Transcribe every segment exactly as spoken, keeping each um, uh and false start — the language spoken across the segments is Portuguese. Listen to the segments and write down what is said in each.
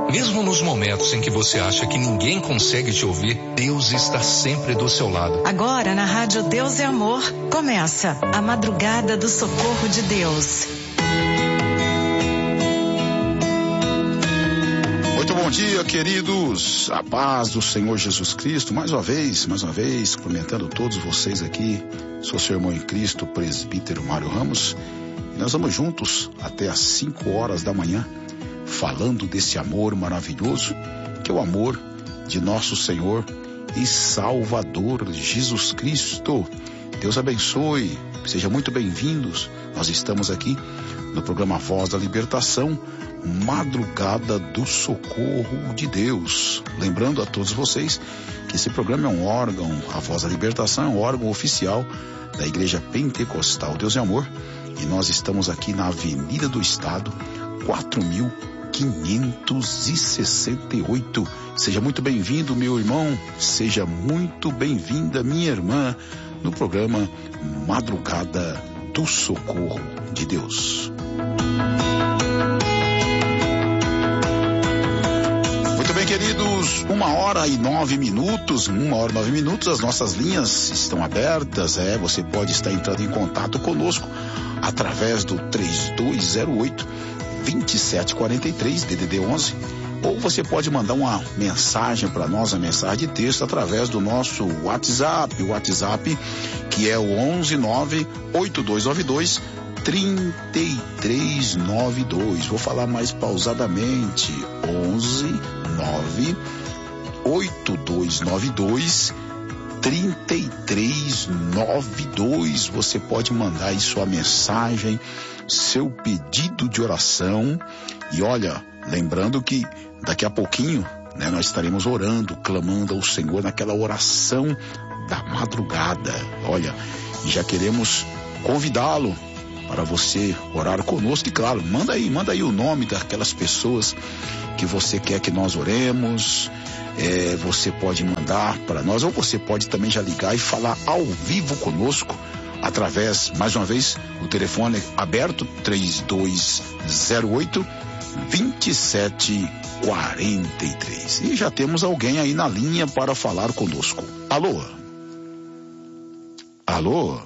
Mesmo nos momentos em que você acha que ninguém consegue te ouvir, Deus está sempre do seu lado. Agora na Rádio Deus é Amor, começa a Madrugada do Socorro de Deus. Muito bom dia, queridos. A paz do Senhor Jesus Cristo. Mais uma vez, mais uma vez, cumprimentando todos vocês aqui. Sou seu irmão em Cristo, presbítero Mário Ramos. E nós vamos juntos até às cinco horas da manhã, falando desse amor maravilhoso, que é o amor de nosso Senhor e Salvador Jesus Cristo. Deus abençoe, sejam muito bem-vindos. Nós estamos aqui no programa Voz da Libertação, Madrugada do Socorro de Deus. Lembrando a todos vocês que esse programa é um órgão, a Voz da Libertação é um órgão oficial da Igreja Pentecostal Deus e Amor, e nós estamos aqui na Avenida do Estado, quatro mil quinhentos e sessenta e oito. Seja muito bem-vindo, meu irmão, seja muito bem-vinda, minha irmã, no programa Madrugada do Socorro de Deus. Muito bem, queridos, uma hora e nove minutos, uma hora e nove minutos, as nossas linhas estão abertas, é, você pode estar entrando em contato conosco através do três dois zero oito, dois sete quatro três, D D D onze, ou você pode mandar uma mensagem para nós, uma mensagem de texto através do nosso WhatsApp, o WhatsApp que é o onze nove oito dois nove dois três três nove dois. Vou falar mais pausadamente, onze nove oito dois nove dois três três nove dois. Você pode mandar aí sua mensagem, seu pedido de oração. E olha, lembrando que daqui a pouquinho, né, nós estaremos orando, clamando ao Senhor naquela oração da madrugada. Olha, e já queremos convidá-lo para você orar conosco. E claro, manda aí, manda aí o nome daquelas pessoas que você quer que nós oremos. É, você pode mandar para nós, ou você pode também já ligar e falar ao vivo conosco através, mais uma vez, o telefone aberto, três dois zero oito, dois sete quatro três. E já temos alguém aí na linha para falar conosco. Alô? Alô?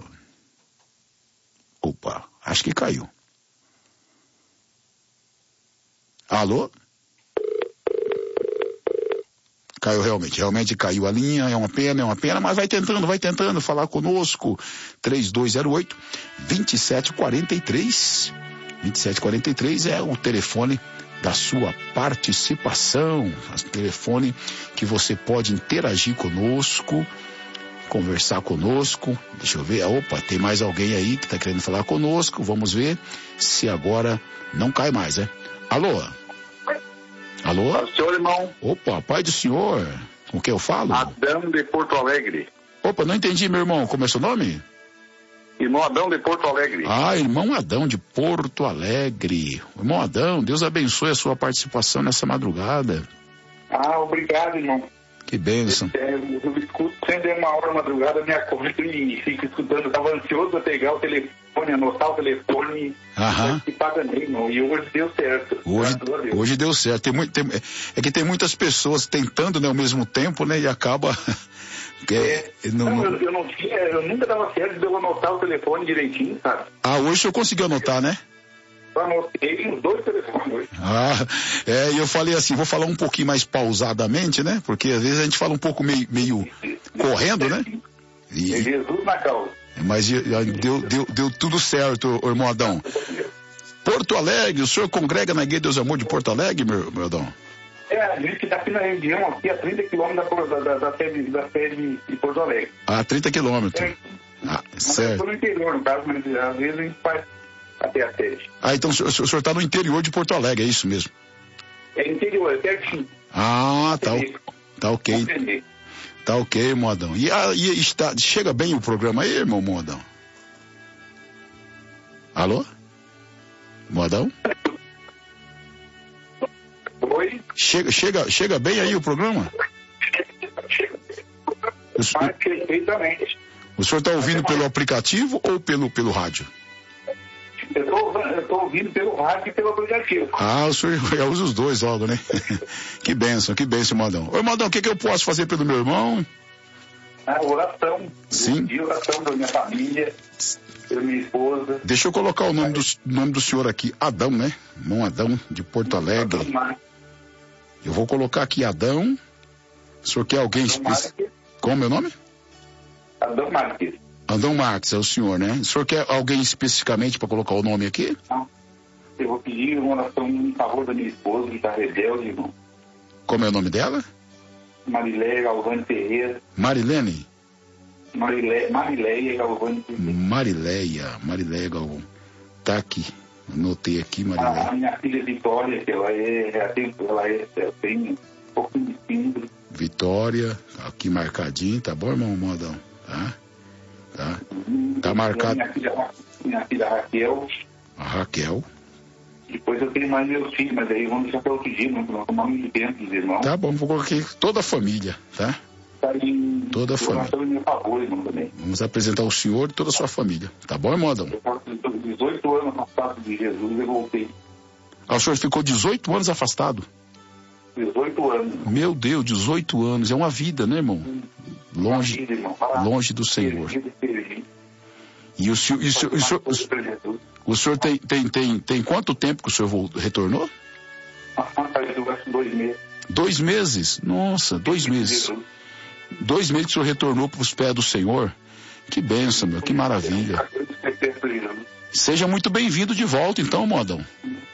Opa, acho que caiu. Alô? Caiu realmente, realmente caiu a linha, é uma pena, é uma pena, mas vai tentando, vai tentando falar conosco, três dois zero oito, dois sete quatro três, dois sete quatro três é o telefone da sua participação, o telefone que você pode interagir conosco, conversar conosco. Deixa eu ver, opa, tem mais alguém aí que está querendo falar conosco, vamos ver se agora não cai mais, né? Alô? Alô? Paz do Senhor, irmão. Opa, Pai do Senhor. Com quem eu falo? Adão de Porto Alegre. Opa, não entendi, meu irmão. Como é seu nome? Irmão Adão de Porto Alegre. Ah, irmão Adão de Porto Alegre. Irmão Adão, Deus abençoe a sua participação nessa madrugada. Ah, obrigado, irmão. Que bênção. É, eu escuto sempre uma hora da madrugada, me acordo e fico escutando. Eu tava ansioso para pegar o telefone, anotar o telefone. Aham. E paganei, irmão. E hoje deu certo. Hoje, hoje deu certo. Tem muito, tem, é que tem muitas pessoas tentando, né, ao mesmo tempo, né, e acaba... que, é, não, não, eu, eu, não tinha, eu nunca dava certo de eu anotar o telefone direitinho, sabe? Ah, hoje o senhor conseguiu anotar, né? Eu anotei os dois telefones hoje. Ah, é, e eu falei assim, vou falar um pouquinho mais pausadamente, né? Porque às vezes a gente fala um pouco meio, meio correndo, né? E, é Jesus na causa. Mas deu, deu, deu tudo certo, irmão Adão. Porto Alegre, o senhor congrega na Igreja Deus e Amor de Porto Alegre, meu, meu Adão? É, a gente está aqui na região, aqui a trinta quilômetros da, da, da, sede, da sede de Porto Alegre. Ah, trinta quilômetros. É, ah, certo. Eu estou no interior, no caso, mas às vezes a gente faz até a sede. Ah, então o senhor está no interior de Porto Alegre, é isso mesmo? É interior, é pertinho. Ah, tá, tá ok. Tá ok, Modão. E, ah, e está, chega bem o programa aí, irmão Modão? Alô? Modão? Oi? Chega, chega, chega bem aí o programa? O senhor, perfeitamente. O senhor está ouvindo pelo aplicativo ou pelo, pelo rádio? Eu estou ouvindo pelo rádio e pelo aplicativo. Ah, o senhor já usa os dois logo, né? Que bênção, que bênção, Modão. Oi, Modão, o que, que eu posso fazer pelo meu irmão? A oração. Sim. De oração da minha família, pela minha esposa. Deixa eu colocar o nome do, nome do senhor aqui, Adão, né? Irmão Adão, de Porto Alegre. Eu vou colocar aqui Adão. O senhor quer alguém específico? Qual é o meu nome? Adão Marques. Adão Marques, é o senhor, né? O senhor quer alguém especificamente para colocar o nome aqui? Não. Eu vou pedir uma oração em favor da minha esposa, que está rebelde, irmão. Como é o nome dela? Marileia Galvani Ferreira. Marilene? Marileia, Marileia Galvani Ferreira. Marileia, Marileia Galvani. Tá aqui. Anotei aqui, Marileia. A minha filha Vitória, que ela é, ela tem, ela é, ela tem um pouquinho de síndrome. Vitória, aqui marcadinho, tá bom, irmão Modão? Tá? Tá, tá marcado. Minha filha, minha filha Raquel. A Raquel. Depois eu tenho mais meus filhos, mas aí vamos deixar para outro dia, não vamos tomar muito tempo, os irmãos. Tá bom, vou colocar aqui toda a família, tá? Tá em toda a família. Em meu favor, irmão, também. Vamos apresentar o senhor e toda a sua família. Tá bom, irmão Adão? Eu faço dezoito anos afastado de Jesus e voltei. Ah, o senhor ficou dezoito anos afastado? dezoito anos. Meu Deus, dezoito anos. É uma vida, né, irmão? Longe, vida, irmão. longe do Senhor. Perdido, perdido. E o senhor, e o senhor, o senhor, o senhor, o senhor tem, tem, tem, tem quanto tempo que o senhor voltou, retornou? Dois meses. Dois meses? Nossa, dois meses. Dois meses que o senhor retornou para os pés do Senhor. Que bênção, meu, que maravilha. Seja muito bem-vindo de volta, então, Modão.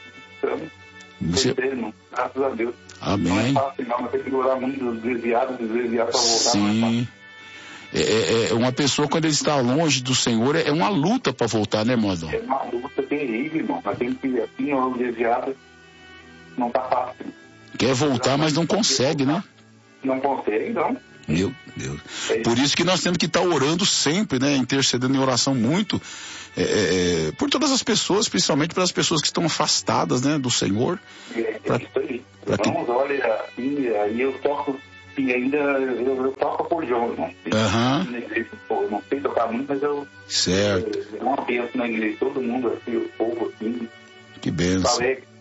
Você... Graças a Deus. Amém. Não é fácil, não. Mas tem que durar muito desviado, desviado para voltar. Sim. É, é, é uma pessoa, quando ele está longe do Senhor, é uma luta para voltar, né, Modão? É uma luta terrível, irmão. Mas tem que ir assim, ou desviado, não tá fácil. Quer voltar, mas não consegue, né? Não consegue, não. Meu Deus. Por isso que nós temos que estar orando sempre, né? Intercedendo em oração muito é, é, por todas as pessoas, principalmente pelas pessoas que estão afastadas, né, do Senhor. É, é pra, isso aí. Vamos, que... olha, assim, aí eu toco, e ainda eu, eu toco acordeão, irmão. Aham. Eu não sei tocar muito, mas eu... Certo. Eu não penso na igreja, todo mundo, assim, o povo, assim. Que benção.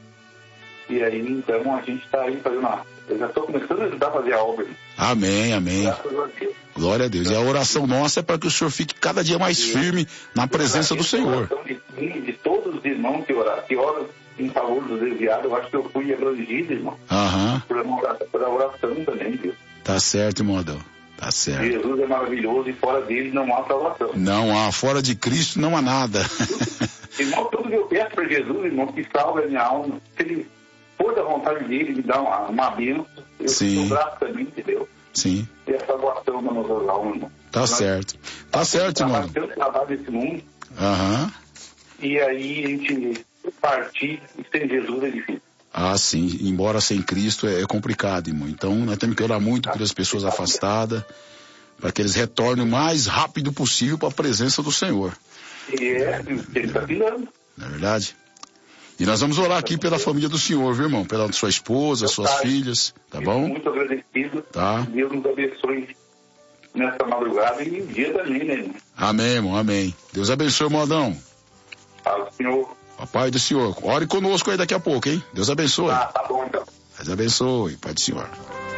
E aí, então, a gente está aí fazendo uma... Eu já estou começando a ajudar a fazer a obra. Amém, amém. Graças a Deus. Glória a Deus. E a oração nossa é para que o Senhor fique cada dia mais firme na presença do Senhor. De, de todos os irmãos que oram, que oram em favor dos desviados, eu acho que eu fui abrangido, irmão. Aham. Por a oração também, Deus. Tá certo, irmão Adão. Tá certo. Jesus é maravilhoso e fora dele não há salvação. Não há. Fora de Cristo não há nada. Irmão, tudo que eu peço para Jesus, irmão, que salve a minha alma. Se ele for da vontade dele, me dá uma, uma bênção. Eu sou grato também, entendeu? Sim. E a salvação das nossas almas, irmão. Tá Nós, certo. Tá certo, irmão. Tanto trabalho desse mundo. Aham. Uhum. E aí a gente partir e sem Jesus é difícil. Ah, sim. Embora sem Cristo é, é complicado, irmão. Então nós temos que orar muito pelas pessoas afastadas, para que eles retornem o mais rápido possível para a presença do Senhor. E é, ele está pilando. Não é verdade? E nós vamos orar aqui pela família do senhor, viu, irmão? Pela sua esposa, suas tá, filhas, tá bom? Muito agradecido. Tá. Deus nos abençoe nessa madrugada e um dia também, né, irmão? Amém, irmão, amém. Deus abençoe, Modão. Fala, senhor. A paz do Senhor. Ore conosco aí daqui a pouco, hein? Deus abençoe. Ah, tá bom, então. Deus abençoe, Pai do Senhor.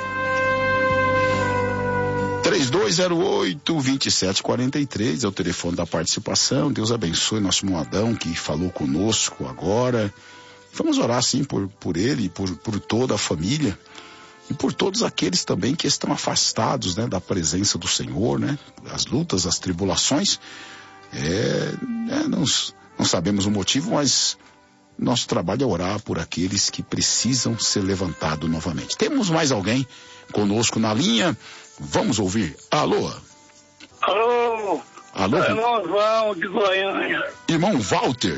três dois zero oito, dois sete quatro três é o telefone da participação. Deus abençoe nosso Modão que falou conosco agora. Vamos orar sim por, por ele, por, por toda a família e por todos aqueles também que estão afastados, né, da presença do Senhor, né? As lutas, as tribulações, é, é, não, não sabemos o motivo, mas nosso trabalho é orar por aqueles que precisam ser levantados novamente. Temos mais alguém conosco na linha? Vamos ouvir. Alô? Alô? Alô? Irmão João de Goiânia. Irmão Walter?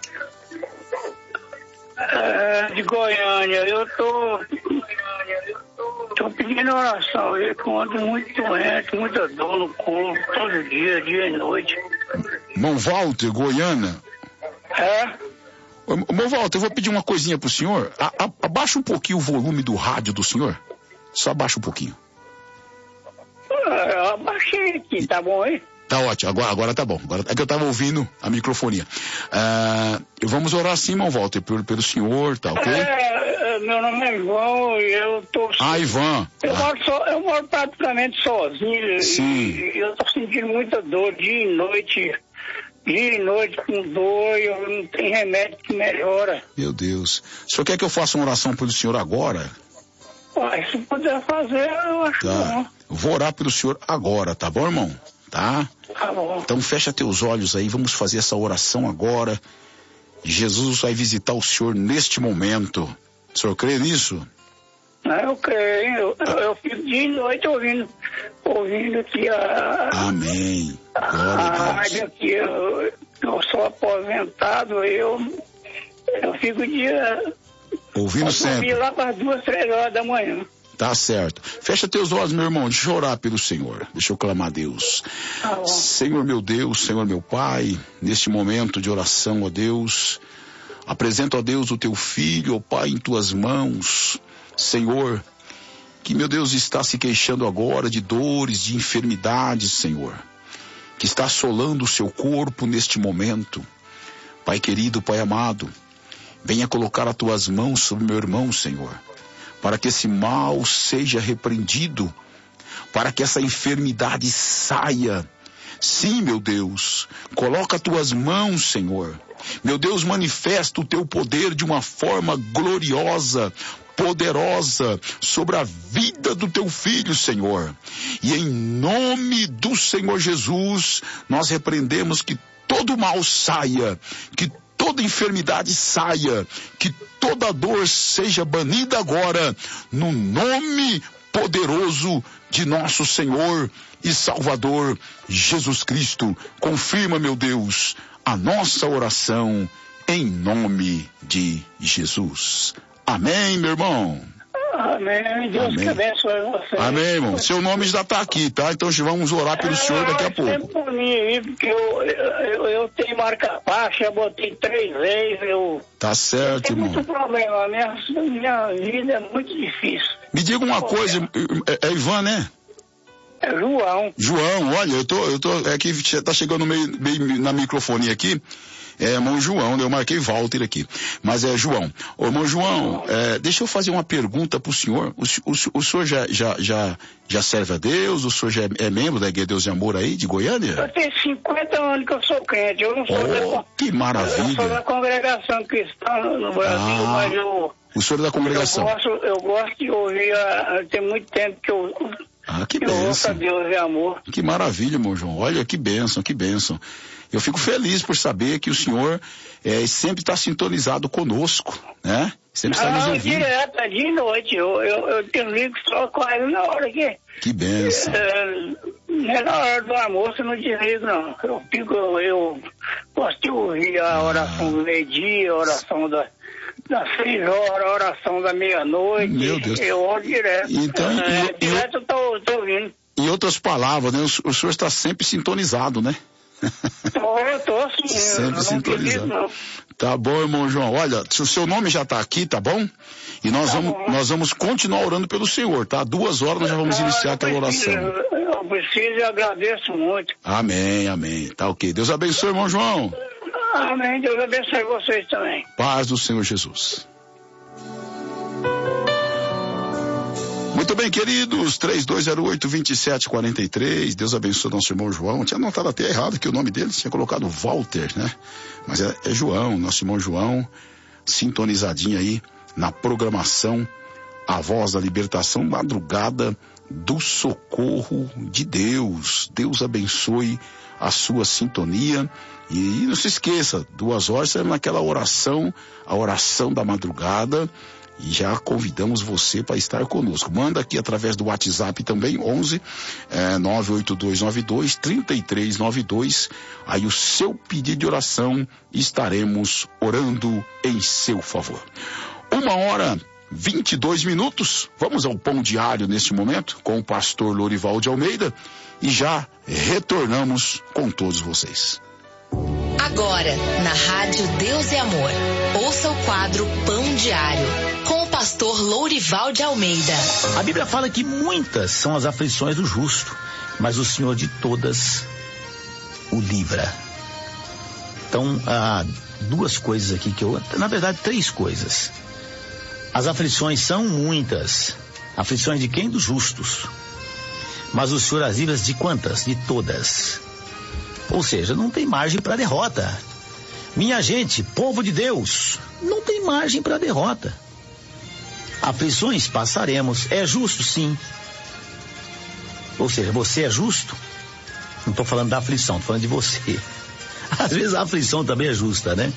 É, de Goiânia. Eu tô... Tô pedindo oração. Eu ando muito doente, muita dor no corpo, todo dia, dia e noite. Irmão Walter, Goiânia? É? Irmão Walter, eu vou pedir uma coisinha pro senhor. A, a, abaixa um pouquinho o volume do rádio do senhor. Só abaixa um pouquinho. Eu abaixei aqui, tá bom aí? Tá ótimo, agora, agora tá bom. Agora é que eu tava ouvindo a microfonia. Uh, vamos orar sim, irmão Walter, pelo, pelo senhor, tá ok? É, meu nome é Ivan e eu tô... Ah, Ivan. Eu, ah. moro, so, eu moro praticamente sozinho. Sim. E, e eu tô sentindo muita dor dia e noite. Dia e noite com dor e eu não tenho remédio que melhora. Meu Deus. O senhor quer que eu faça uma oração pelo senhor agora? Ué, se puder fazer, eu acho tá. bom. Vou orar pelo senhor agora, tá bom, irmão? Tá? Tá bom. Então fecha teus olhos aí, vamos fazer essa oração agora. Jesus vai visitar o senhor neste momento. O senhor crê nisso? Eu creio. Eu, eu, eu fico dia e noite ouvindo, ouvindo aqui a... Amém. Glória a a rádio Deus. aqui. Eu, eu sou aposentado, eu, eu fico dia... Ouvindo eu sempre. lá para as duas, três horas da manhã. Tá certo. Fecha teus olhos, meu irmão, deixa eu orar pelo Senhor. Deixa eu clamar a Deus. Tá bom. Senhor meu Deus, Senhor meu Pai, neste momento de oração, ó Deus, apresento a Deus o teu filho, ó Pai, em tuas mãos. Senhor, que meu Deus está se queixando agora de dores, de enfermidades, Senhor, que está assolando o seu corpo neste momento. Pai querido, Pai amado, venha colocar as tuas mãos sobre meu irmão, Senhor, para que esse mal seja repreendido, para que essa enfermidade saia. Sim, meu Deus, coloca as tuas mãos, Senhor. Meu Deus, manifesta o teu poder de uma forma gloriosa, poderosa, sobre a vida do teu filho, Senhor. E em nome do Senhor Jesus, nós repreendemos que todo mal saia, que toda enfermidade saia, que toda dor seja banida agora, no nome poderoso de nosso Senhor e Salvador Jesus Cristo. Confirma, meu Deus, a nossa oração em nome de Jesus. Amém, meu irmão? Amém. Deus Amém. que abençoe você. Amém, irmão. Seu nome já está aqui, tá? Então vamos orar pelo senhor daqui a pouco. Sempre por mim aí, porque eu, eu, eu tenho marca-baixa, eu botei três vezes, eu... Tá certo, Tem irmão. muito problema, minha, minha vida é muito difícil. Me diga uma coisa, é, é Ivan, né? É João. João, olha, eu tô, eu tô, é que tá chegando meio, meio na microfonia aqui, é irmão João, eu marquei Walter aqui, mas é João. Ô, irmão João, é, deixa eu fazer uma pergunta pro senhor, o, o, o senhor já, já, já, já serve a Deus, o senhor já é, é membro da Igreja Deus e Amor aí, de Goiânia? Eu tenho cinquenta anos que eu sou crente, eu não sou Oh, da... que maravilha. Eu sou da congregação cristã no Brasil, Ah, mas eu... O senhor é da congregação? Eu gosto, eu gosto de ouvir, a, tem muito tempo que eu... Ah, que eu ouço a bênção. Deus e Amor. Que maravilha, irmão João. Olha, que bênção, que bênção. Eu fico feliz por saber que o senhor é, sempre está sintonizado conosco, né? Sempre está nos Não, ouvindo. direto, é dia e noite. Eu, eu, eu tenho ligo só quase na hora que... Que bênção. É, não é na hora do almoço, eu não desligo, não. Eu fico, eu, eu gosto de ouvir a oração do meio-dia, a oração da, das seis horas, a oração da meia-noite. Meu Deus. Eu olho direto. Então, é, e- direto eu tô, tô ouvindo. Em outras palavras, né? O, o senhor está sempre sintonizado, né? Tô, eu tô assim, eu Sempre não sintonizado. acredito, não. Tá bom, irmão João. Olha, se o seu nome já está aqui, tá bom? E nós, Tá vamos, bom. nós vamos continuar orando pelo senhor, tá? Duas horas nós já vamos Não, iniciar eu aquela preciso, oração. Eu preciso e agradeço muito. Amém, amém. Tá ok. Deus abençoe, irmão João. Amém, Deus abençoe vocês também. Paz do Senhor Jesus. Muito bem, queridos, três dois zero oito, dois sete quatro três, Deus abençoe nosso irmão João. Tinha anotado até errado que o nome dele tinha colocado Walter, né? Mas é, é João, nosso irmão João, sintonizadinho aí na programação A Voz da Libertação, madrugada do socorro de Deus. Deus abençoe a sua sintonia. E não se esqueça, duas horas será naquela oração, a oração da madrugada. E já convidamos você para estar conosco. Manda aqui através do WhatsApp também, onze, é, nove oito dois nove dois, três três nove dois. Aí o seu pedido de oração, estaremos orando em seu favor. Uma hora, vinte e dois minutos. Vamos ao pão diário neste momento com o pastor Lorival de Almeida. E já retornamos com todos vocês. Agora, na Rádio Deus e Amor, ouça o quadro Pão Diário, com o pastor Lourival de Almeida. A Bíblia fala que muitas são as aflições do justo, mas o Senhor de todas o livra. Então, há duas coisas aqui que eu... Na verdade, três coisas. As aflições são muitas. Aflições de quem? Dos justos. Mas o Senhor as livra de quantas? De todas. Ou seja, não tem margem para derrota. Minha gente, povo de Deus, não tem margem para derrota. Aflições passaremos. É justo, sim. Ou seja, você é justo? Não estou falando da aflição, estou falando de você. Às vezes a aflição também é justa, né?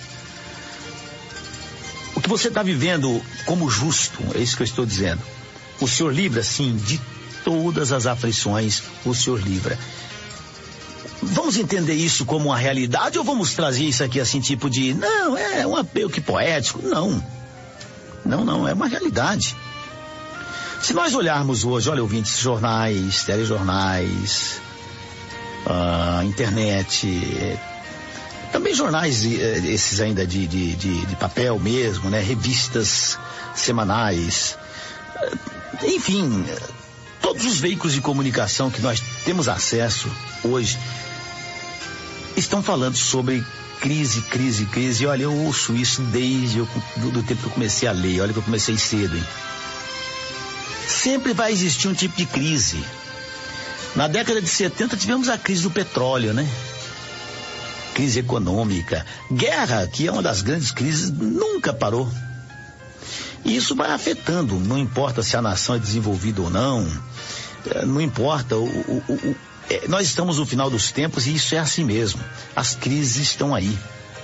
O que você está vivendo como justo, é isso que eu estou dizendo. O Senhor livra, sim, de todas as aflições, o Senhor livra. Vamos entender isso como uma realidade ou vamos trazer isso aqui assim, tipo de, não, é um apelo que poético? Não. Não, não, é uma realidade. Se nós olharmos hoje, olha, ouvintes, jornais, telejornais, uh, internet, também jornais esses ainda de, de, de, de papel mesmo, né? Revistas semanais, enfim, todos os veículos de comunicação que nós temos acesso hoje estão falando sobre crise, crise, crise. E olha, eu ouço isso desde eu, do, do tempo que eu comecei a ler. Olha que eu comecei cedo, hein? Sempre vai existir um tipo de crise. Na década de setenta tivemos a crise do petróleo, né? Crise econômica. Guerra, que é uma das grandes crises, nunca parou. E isso vai afetando, não importa se a nação é desenvolvida ou não, não importa, o, o, o, é, nós estamos no final dos tempos e isso é assim mesmo. As crises estão aí.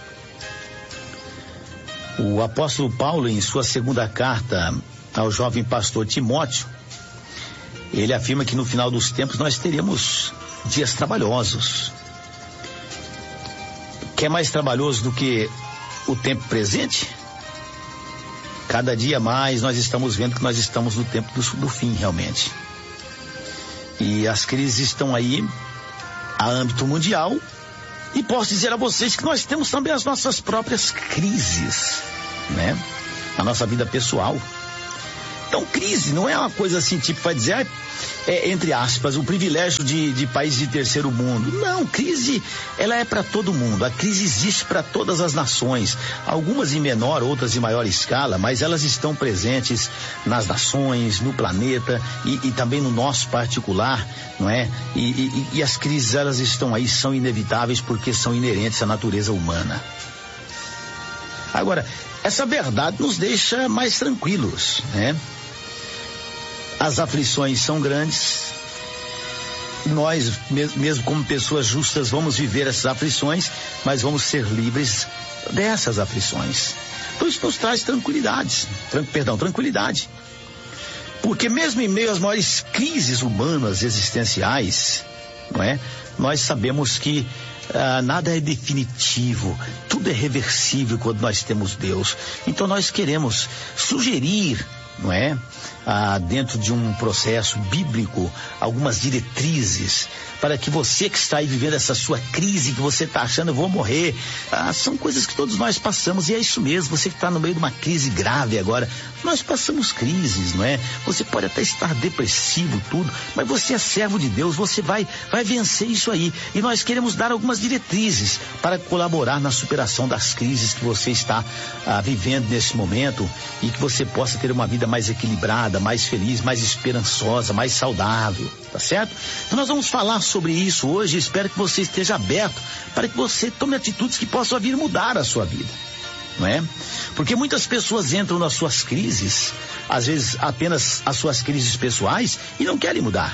O apóstolo Paulo, em sua segunda carta ao jovem pastor Timóteo, ele afirma que no final dos tempos nós teremos dias trabalhosos. Que é mais trabalhoso do que o tempo presente? Cada dia mais nós estamos vendo que nós estamos no tempo do, do fim, realmente. E as crises estão aí a âmbito mundial. E posso dizer a vocês que nós temos também as nossas próprias crises, né? Na nossa vida pessoal. Então, crise não é uma coisa assim, tipo, vai dizer, é, entre aspas, o privilégio de, de países de terceiro mundo. Não, crise, ela é para todo mundo. A crise existe para todas as nações. Algumas em menor, outras em maior escala, mas elas estão presentes nas nações, no planeta e, e também no nosso particular, não é? E, e, e as crises, elas estão aí, são inevitáveis porque são inerentes à natureza humana. Agora, essa verdade nos deixa mais tranquilos, né? As aflições são grandes. Nós, mesmo como pessoas justas, vamos viver essas aflições, mas vamos ser livres dessas aflições. Então isso nos traz tranquilidade, tran- perdão, tranquilidade. Porque mesmo em meio às maiores crises humanas existenciais, não é? Nós sabemos que ah, nada é definitivo, tudo é reversível quando nós temos Deus. Então nós queremos sugerir, não é? Ah, dentro de um processo bíblico, algumas diretrizes para que você que está aí vivendo essa sua crise, que você está achando, eu vou morrer, ah, são coisas que todos nós passamos e é isso mesmo. Você que está no meio de uma crise grave agora, nós passamos crises, não é? Você pode até estar depressivo, tudo, mas você é servo de Deus, você vai, vai vencer isso aí. E nós queremos dar algumas diretrizes para colaborar na superação das crises que você está ah, vivendo nesse momento e que você possa ter uma vida mais equilibrada, mais feliz, mais esperançosa, mais saudável, tá certo? Então nós vamos falar sobre isso hoje. Espero que você esteja aberto para que você tome atitudes que possam vir mudar a sua vida, não é? Porque muitas pessoas entram nas suas crises, às vezes apenas as suas crises pessoais, e não querem mudar.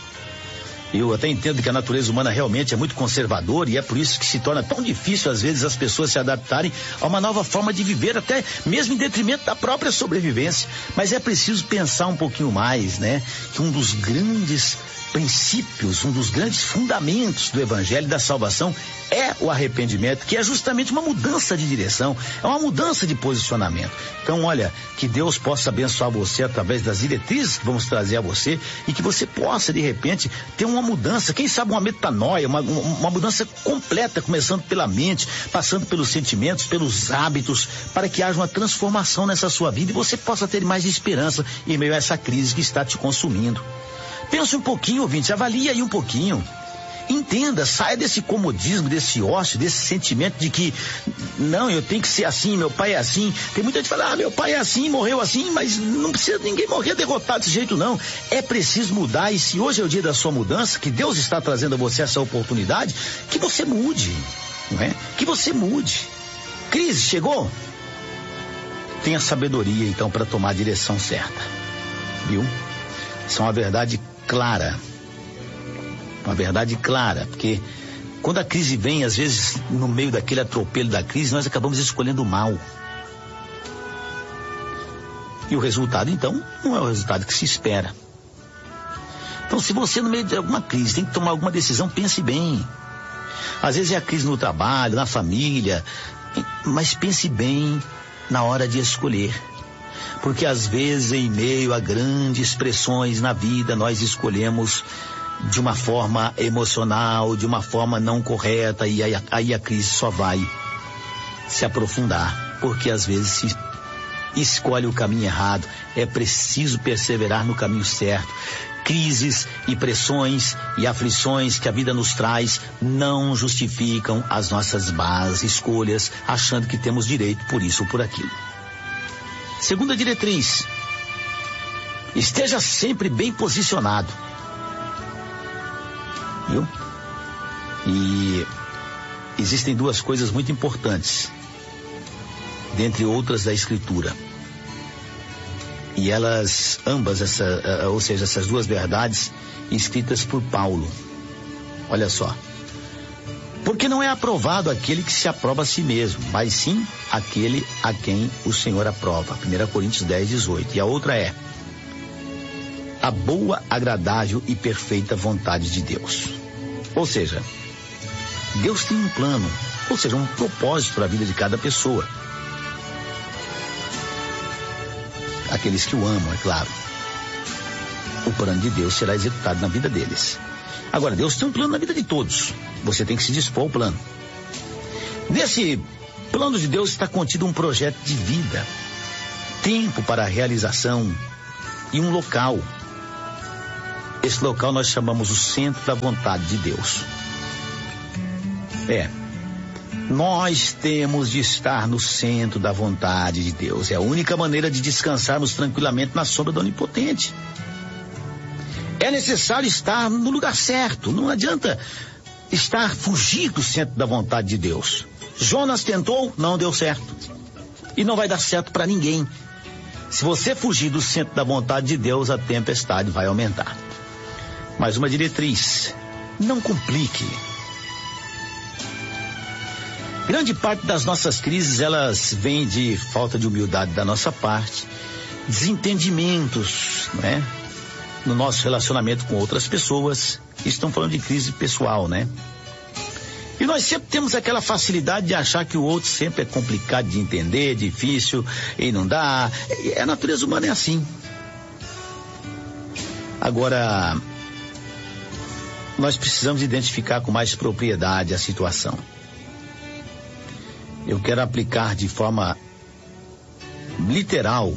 Eu até entendo que a natureza humana realmente é muito conservadora e é por isso que se torna tão difícil às vezes as pessoas se adaptarem a uma nova forma de viver, até mesmo em detrimento da própria sobrevivência. Mas é preciso pensar um pouquinho mais, né? Que um dos grandes princípios, um dos grandes fundamentos do evangelho da salvação é o arrependimento, que é justamente uma mudança de direção, é uma mudança de posicionamento. Então, olha, que Deus possa abençoar você através das diretrizes que vamos trazer a você e que você possa, de repente, ter uma mudança, quem sabe uma metanoia, uma, uma mudança completa, começando pela mente, passando pelos sentimentos, pelos hábitos, para que haja uma transformação nessa sua vida e você possa ter mais esperança em meio a essa crise que está te consumindo. Pense um pouquinho, ouvinte, avalie aí um pouquinho. Entenda, saia desse comodismo, desse ócio, desse sentimento de que, não, eu tenho que ser assim, meu pai é assim. Tem muita gente que fala, ah, meu pai é assim, morreu assim, mas não precisa ninguém morrer derrotado desse jeito, não. É preciso mudar, e se hoje é o dia da sua mudança, que Deus está trazendo a você essa oportunidade, que você mude, não é? Que você mude. Crise chegou? Tenha sabedoria, então, para tomar a direção certa. Viu? Isso é uma verdade clara. Uma verdade clara, porque quando a crise vem, às vezes, no meio daquele atropelo da crise, nós acabamos escolhendo o mal. E o resultado, então, não é o resultado que se espera. Então, se você, no meio de alguma crise, tem que tomar alguma decisão, pense bem. Às vezes é a crise no trabalho, na família, mas pense bem na hora de escolher. Porque às vezes, em meio a grandes pressões na vida, nós escolhemos de uma forma emocional, de uma forma não correta, e aí, aí a crise só vai se aprofundar, porque às vezes se escolhe o caminho errado. É preciso perseverar no caminho certo. Crises e pressões e aflições que a vida nos traz não justificam as nossas más escolhas, achando que temos direito por isso ou por aquilo. Segunda diretriz: esteja sempre bem posicionado. Viu? E existem duas coisas muito importantes, dentre outras da Escritura. E elas, ambas, essa, ou seja, essas duas verdades, escritas por Paulo. Olha só. Porque não é aprovado aquele que se aprova a si mesmo, mas sim aquele a quem o Senhor aprova. primeira Coríntios dez, dezoito. E a outra é: a boa, agradável e perfeita vontade de Deus. Ou seja, Deus tem um plano, ou seja, um propósito para a vida de cada pessoa. Aqueles que o amam, é claro. O plano de Deus será executado na vida deles. Agora, Deus tem um plano na vida de todos. Você tem que se dispor ao plano. Nesse plano de Deus está contido um projeto de vida, tempo para a realização e um local. Esse local nós chamamos o centro da vontade de Deus. É, nós temos de estar no centro da vontade de Deus. É a única maneira de descansarmos tranquilamente na sombra do Onipotente. É necessário estar no lugar certo. Não adianta estar fugir do centro da vontade de Deus. Jonas tentou, não deu certo. E não vai dar certo para ninguém. Se você fugir do centro da vontade de Deus, a tempestade vai aumentar. Mais uma diretriz: não complique. Grande parte das nossas crises, elas vêm de falta de humildade da nossa parte, desentendimentos, né? No nosso relacionamento com outras pessoas. Estão falando de crise pessoal, né? E nós sempre temos aquela facilidade de achar que o outro sempre é complicado de entender, difícil, e não dá. A natureza humana é assim. Agora, nós precisamos identificar com mais propriedade a situação. Eu quero aplicar de forma literal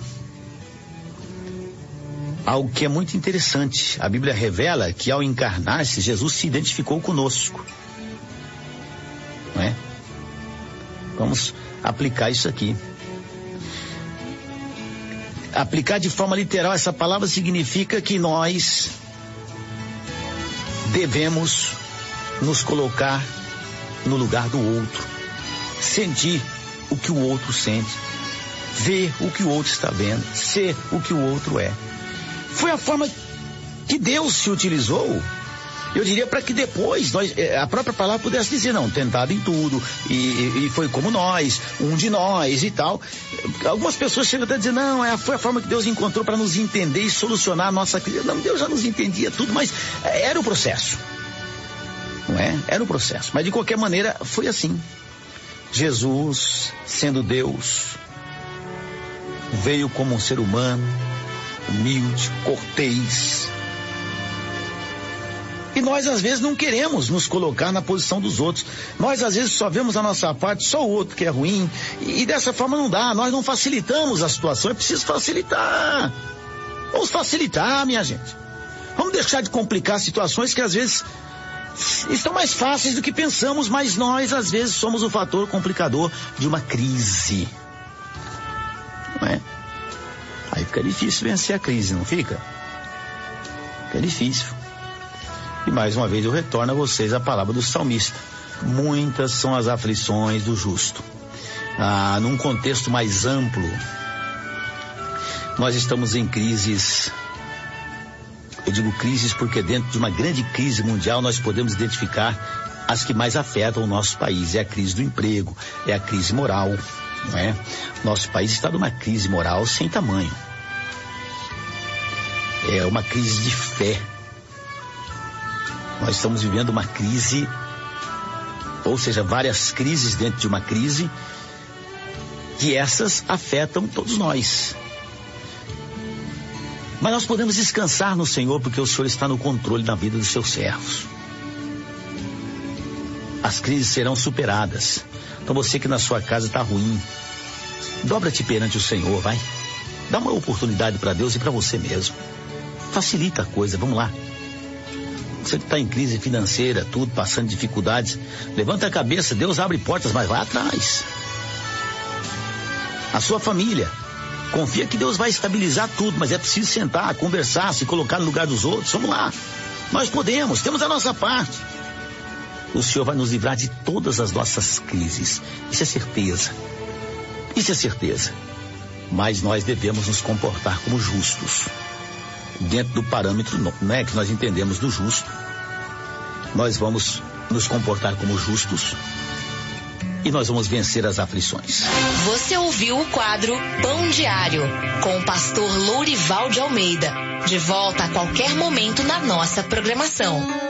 algo que é muito interessante. A Bíblia revela que ao encarnar-se, Jesus se identificou conosco. Não é? Vamos aplicar isso aqui. Aplicar de forma literal essa palavra significa que nós devemos nos colocar no lugar do outro. Sentir o que o outro sente, ver o que o outro está vendo, ser o que o outro é. Foi a forma que Deus se utilizou, eu diria, para que depois nós, a própria palavra pudesse dizer, não, tentado em tudo, e, e foi como nós, um de nós e tal. Algumas pessoas chegam até a dizer, não, é, foi a forma que Deus encontrou para nos entender e solucionar a nossa crise. Não, Deus já nos entendia tudo, mas era o processo, não é? Era o processo, mas de qualquer maneira foi assim. Jesus, sendo Deus, veio como um ser humano, humilde, cortês. E nós às vezes não queremos nos colocar na posição dos outros. Nós às vezes só vemos a nossa parte, só o outro que é ruim. E, e dessa forma não dá, nós não facilitamos a situação, é preciso facilitar. Vamos facilitar, minha gente. Vamos deixar de complicar situações que às vezes estão mais fáceis do que pensamos, mas nós às vezes somos o fator complicador de uma crise. Não é? Aí fica difícil vencer a crise, não fica? Fica difícil. E mais uma vez eu retorno a vocês a palavra do salmista. Muitas são as aflições do justo. Ah, num contexto mais amplo, nós estamos em crises. Eu digo crises porque dentro de uma grande crise mundial nós podemos identificar as que mais afetam o nosso país. É a crise do emprego, é a crise moral, não é? Nosso país está numa crise moral sem tamanho. É uma crise de fé. Nós estamos vivendo uma crise, ou seja, várias crises dentro de uma crise, que essas afetam todos nós. Mas nós podemos descansar no Senhor, porque o Senhor está no controle da vida dos seus servos. As crises serão superadas. Então você que na sua casa está ruim, dobra-te perante o Senhor, vai. Dá uma oportunidade para Deus e para você mesmo. Facilita a coisa, vamos lá. Você que está em crise financeira, tudo, passando dificuldades, levanta a cabeça, Deus abre portas, mas vai atrás. A sua família, confia que Deus vai estabilizar tudo, mas é preciso sentar, conversar, se colocar no lugar dos outros. Vamos lá, nós podemos, temos a nossa parte. O Senhor vai nos livrar de todas as nossas crises, isso é certeza, isso é certeza. Mas nós devemos nos comportar como justos, dentro do parâmetro, não é, que nós entendemos do justo. Nós vamos nos comportar como justos e nós vamos vencer as aflições. Você ouviu o quadro Pão Diário, com o pastor Lourival de Almeida. De volta a qualquer momento na nossa programação.